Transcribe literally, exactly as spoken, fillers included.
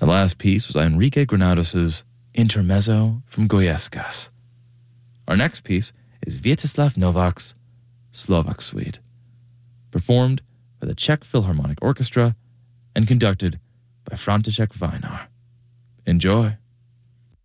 The last piece was Enrique Granados' Intermezzo from Goyescas. Our next piece is Vyacheslav Novak's Slovak Suite, performed by the Czech Philharmonic Orchestra and conducted by František Vajnar. Enjoy.